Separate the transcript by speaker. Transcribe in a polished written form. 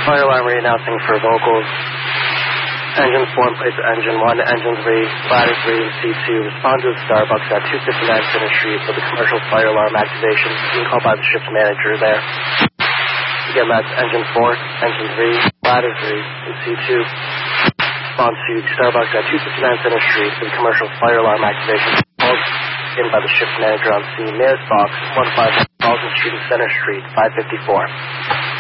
Speaker 1: Fire alarm re-announcing for vocals. Engine 4 in place of Engine 1, Engine 3, Ladder 3, and C2. Respond to the Starbucks at 259 Center Street for the commercial fire alarm activation. You can call by the shift manager there. Again, that's Engine 4, Engine 3, Ladder 3, and C2. Respond to Starbucks at 259 Center Street for the commercial fire alarm activation. Called in by the shift manager on scene. Nearest box, 15 Carlton Street and Center Street, 554.